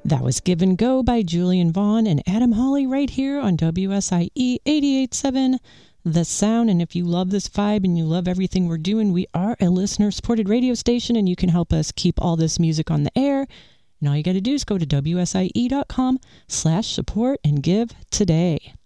That was Give and Go by Julian Vaughn and Adam Hawley right here on WSIE 88.7 The Sound. And if you love this vibe and you love everything we're doing, we are a listener-supported radio station, and you can help us keep all this music on the air. And all you got to do is go to WSIE.com/support and give today.